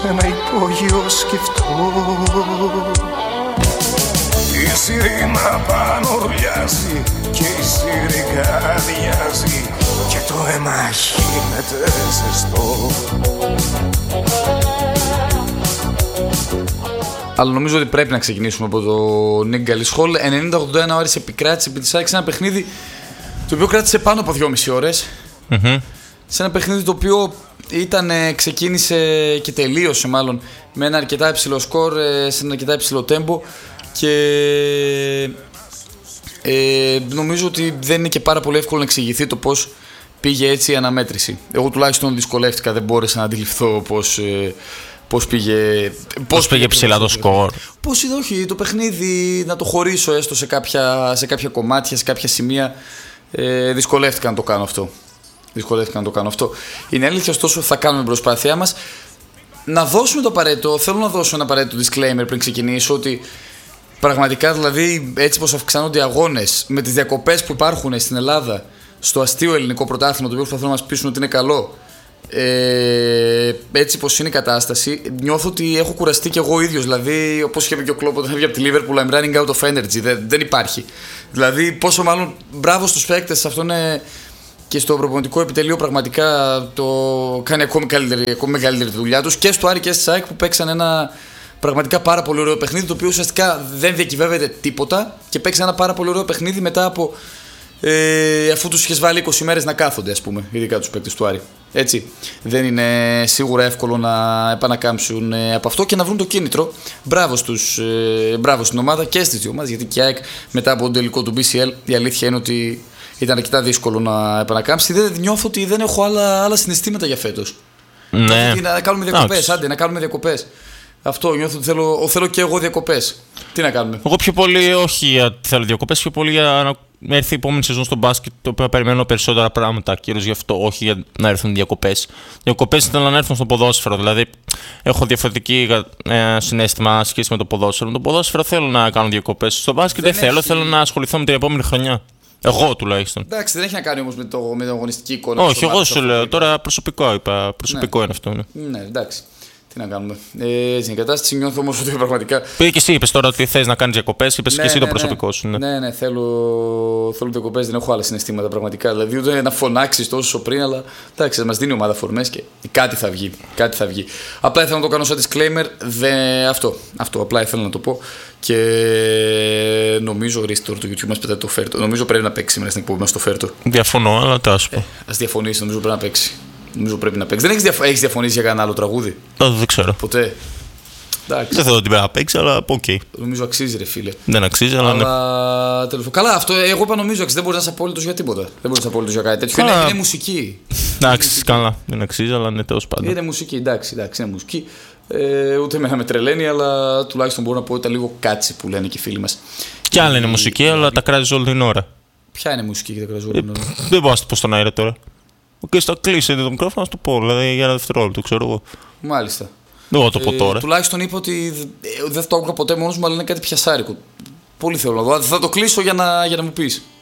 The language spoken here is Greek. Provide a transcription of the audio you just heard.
Ένα υπόγειο σκεφτό. Η σιρήνα πάνω ρουλιάζει και η σιρήκα αδειάζει και το αίμα γίνεται ζεστό. Αλλά νομίζω ότι πρέπει να ξεκινήσουμε από το Νίκ Γκαλισχόλ. 90-81 ώρες επικράτησε επί της ΑΕΚ σε ένα παιχνίδι το οποίο κράτησε πάνω από 2,5 ώρες. Σε ένα παιχνίδι το οποίο ξεκίνησε και τελείωσε μάλλον με ένα αρκετά υψηλό σκορ, σε ένα αρκετά υψηλό τέμπο και νομίζω ότι δεν είναι και πάρα πολύ εύκολο να εξηγηθεί το πώς πήγε έτσι η αναμέτρηση. Εγώ τουλάχιστον δυσκολεύτηκα, δεν μπόρεσα να αντιληφθώ πώς πήγε ψηλά το σκορ. Πώς είδα, όχι, το παιχνίδι να το χωρίσω έστω σε κάποια κομμάτια, σε κάποια σημεία. Δυσκολεύτηκα να το κάνω αυτό. Είναι αλήθεια, ωστόσο θα κάνουμε την προσπάθειά μας να δώσουμε το απαραίτητο. Θέλω να δώσω ένα απαραίτητο disclaimer πριν ξεκινήσω, ότι πραγματικά, δηλαδή, έτσι πως αυξάνονται οι αγώνες, με τις διακοπές που υπάρχουν στην Ελλάδα στο αστείο ελληνικό πρωτάθλημα, το οποίο προσπαθούν να μας πείσουν ότι είναι καλό, έτσι πως είναι η κατάσταση, νιώθω ότι έχω κουραστεί κι εγώ ίδιος. Δηλαδή, όπως είχε πει και ο Κλόπ όταν έφυγε από τη Liverpool, I'm running out of energy. Δεν υπάρχει. Δηλαδή, πόσο μάλλον μπράβο στους παίκτες, αυτό είναι. Και στο προπονητικό επιτελείο πραγματικά το κάνει ακόμη μεγαλύτερη τη δουλειά τους. Και στο Άρη και στη ΣΑΕΚ που παίξαν ένα πραγματικά πάρα πολύ ωραίο παιχνίδι, το οποίο ουσιαστικά δεν διακυβεύεται τίποτα και παίξαν ένα πάρα πολύ ωραίο παιχνίδι μετά από. Αφού τους είχες βάλει 20 μέρες να κάθονται, ας πούμε, ειδικά τους παίκτες του Άρη. Έτσι. Δεν είναι σίγουρα εύκολο να επανακάμψουν από αυτό και να βρουν το κίνητρο. Μπράβο στην ομάδα και στις δύο ομάδες, γιατί και η ΑΕΚ μετά από τον τελικό του BCL, η αλήθεια είναι ότι ήταν αρκετά δύσκολο να επανακάμψει. Δεν νιώθω ότι δεν έχω άλλα συναισθήματα για φέτος. Ναι. Να κάνουμε διακοπές. Άντε, να κάνουμε διακοπές. Αυτό νιώθω ότι θέλω και εγώ διακοπές. Τι να κάνουμε. Εγώ πιο πολύ, όχι για θέλω διακοπές, πιο πολύ για να έρθει η επόμενη σεζόν στο μπάσκετ, το οποίο περιμένω περισσότερα πράγματα. Κυρίως γι' αυτό, όχι για να έρθουν διακοπές. Διακοπές ήθελα να έρθουν στο ποδόσφαιρο. Δηλαδή, έχω διαφορετική συναίσθημα σχέση με το ποδόσφαιρο. Με το ποδόσφαιρο θέλω να κάνω διακοπές. Στο μπάσκετ δεν θέλω, θέλω να ασχοληθώ με την επόμενη χρονιά. Εγώ τουλάχιστον. Εντάξει, δεν έχει να κάνει όμως με την αγωνιστική εικόνα. Όχι, εγώ σου λέω. Τώρα προσωπικό είπα. Προσωπικό είναι αυτό. Ναι, εντάξει. Τι να κάνουμε. Στην κατάσταση νιώθω όμως ότι πραγματικά. Πήγε και εσύ, είπες τώρα ότι θες να κάνεις διακοπές, είπες και εσύ το προσωπικό σου. Ναι, θέλω διακοπές, δεν έχω άλλα συναισθήματα πραγματικά. Δηλαδή, ούτε να φωνάξεις τόσο πριν, αλλά εντάξει, θα μας δίνει η ομάδα φορμές και κάτι θα βγει. Απλά ήθελα να το κάνω σαν disclaimer. Αυτό απλά ήθελα να το πω. Και νομίζω Restore το YouTube μας πετάει το Φέρτο. Νομίζω πρέπει να παίξει σήμερα στην εκπομπή μας το Φέρτο. Διαφωνώ, αλλά τι ας πω. Ας διαφωνήσει, νομίζω πρέπει να παίξει. Δεν έχεις διαφωνήσει για κανένα άλλο τραγούδι? Δεν ξέρω. Ποτέ. Δεν θέλω ότι πρέπει να παίξει, αλλά οκ. Νομίζω αξίζει, ρε φίλε. Δεν αξίζει, αλλά ναι. Καλά, αυτό εγώ είπα νομίζω. Δεν μπορεί να είσαι απόλυτος για τίποτα. Δεν μπορεί να είσαι απόλυτος για κάτι τέτοιο. Είναι μουσική. Εντάξει, καλά. Δεν αξίζει, αλλά είναι τέλος πάντων. Είναι μουσική, εντάξει, είναι μουσική. Ούτε εμένα με τρελαίνει, αλλά τουλάχιστον μπορώ να πω ότι ήταν λίγο κάτσι που λένε και οι φίλοι μας. Κι άλλα είναι μουσική, αλλά τα κράζεις όλη την ώρα. Ποια είναι μουσική και τα κράζεις όλη την ώρα? Δεν μπορώ να το πω στον αέρα τώρα. Και στο κλείσει το μικρόφωνο, να το πω, δηλαδή για ένα δευτερόλεπτο, ξέρω εγώ. Μάλιστα. Δεν θα το πω τώρα. Τουλάχιστον είπα ότι δεν θα το άκουγα ποτέ μόνος μου, αλλά είναι κάτι πιασάρικο. Πολύ θέλω να δω. Θα το κλείσω για να μου πεις.